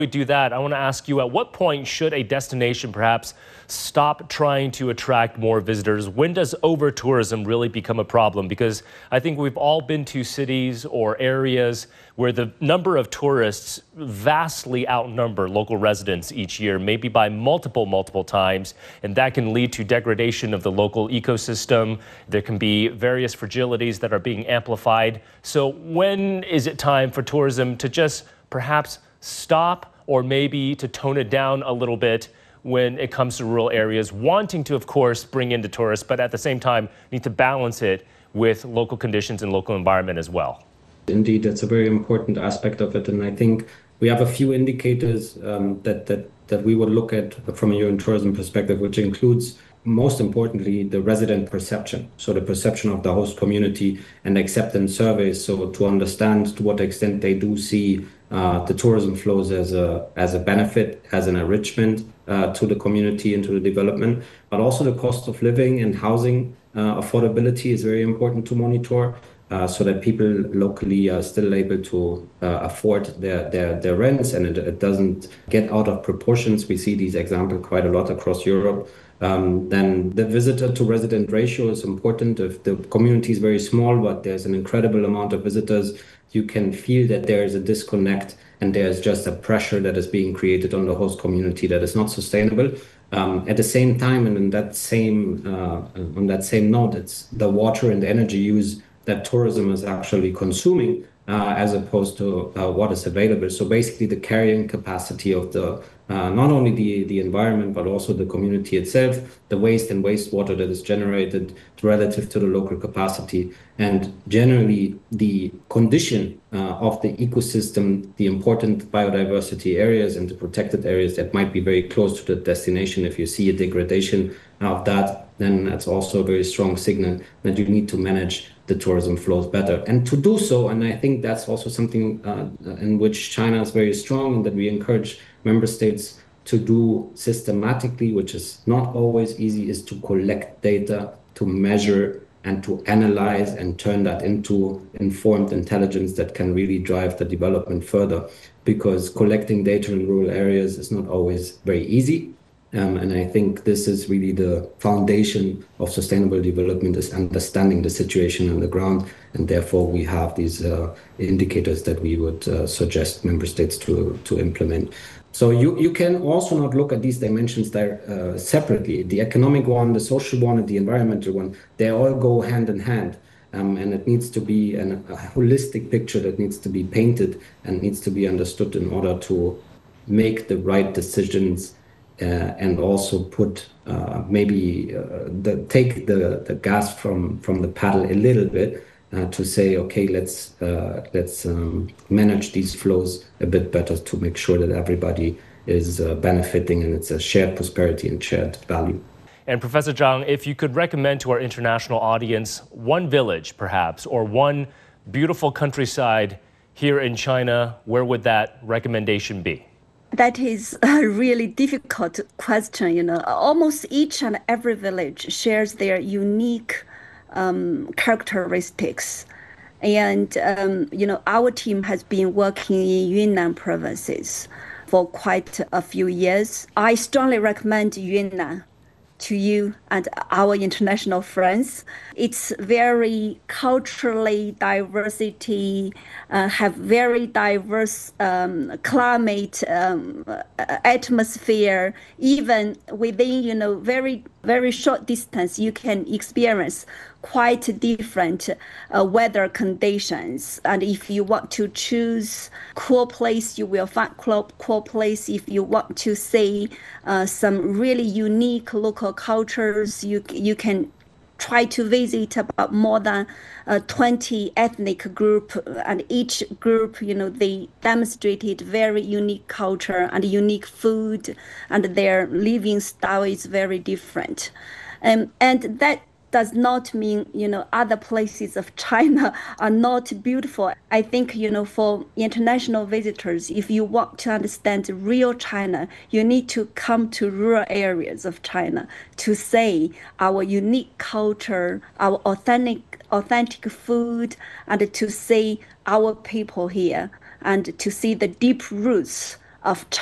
We do that, I want to ask you, at what point should a destination perhaps stop trying to attract more visitors? When does over-tourism really become a problem? Because I think we've all been to cities or areas where the number of tourists vastly outnumber local residents each year, maybe by multiple times, and that can lead to degradation of the local ecosystem. There can be various fragilities that are being amplified. So when is it time for tourism to just perhaps stop, or maybe to tone it down a little bit when it comes to rural areas, wanting to, of course, bring in the tourists, but at the same time need to balance it with local conditions and local environment as well? Indeed, that's a very important aspect of it. And I think we have a few indicators that we would look at from a tourism perspective, which includes, most importantly, the resident perception. So the perception of the host community and acceptance surveys. So to understand to what extent they do see the tourism flows as a benefit, as an enrichment to the community and to the development, but also the cost of living and housing affordability is very important to monitor. So that people locally are still able to afford their rents, and it doesn't get out of proportions. We see these examples quite a lot across Europe. Then the visitor to resident ratio is important. If the community is very small, but there's an incredible amount of visitors, you can feel that there is a disconnect and there's just a pressure that is being created on the host community that is not sustainable. At the same time, and on that same note, it's the water and energy use that tourism is actually consuming as opposed to what is available. So basically the carrying capacity of the not only the environment, but also the community itself, the waste and wastewater that is generated relative to the local capacity, and generally the condition of the ecosystem, the important biodiversity areas and the protected areas that might be very close to the destination. If you see a degradation of that, then that's also a very strong signal that you need to manage the tourism flows better. And to do so, and I think that's also something in which China is very strong and that we encourage member states to do systematically, which is not always easy, is to collect data, to measure and to analyze and turn that into informed intelligence that can really drive the development further. Because collecting data in rural areas is not always very easy. And I think this is really the foundation of sustainable development, is understanding the situation on the ground. And therefore, we have these indicators that we would suggest member states to implement. So you can also not look at these dimensions there separately. The economic one, the social one, and the environmental one, they all go hand in hand. And it needs to be a holistic picture that needs to be painted and needs to be understood in order to make the right decisions. And also put take the gas from the paddle a little bit to say, okay, let's manage these flows a bit better to make sure that everybody is benefiting and it's a shared prosperity and shared value. And Professor Zhang, if you could recommend to our international audience one village, perhaps, or one beautiful countryside here in China, where would that recommendation be? That is a really difficult question. Almost each and every village shares their unique characteristics. And, our team has been working in Yunnan provinces for quite a few years. I strongly recommend Yunnan to you and our international friends. It's very culturally diversity, have very diverse climate, atmosphere. Even within, very, very short distance, you can experience quite different weather conditions. And if you want to choose cool place, you will find cool place. If you want to see some really unique local cultures, you can try to visit about more than 20 ethnic group, and each group, they demonstrated very unique culture and unique food, and their living style is very different. And that does not mean, other places of China are not beautiful. I think, for international visitors, if you want to understand real China, you need to come to rural areas of China to see our unique culture, our authentic food, and to see our people here, and to see the deep roots of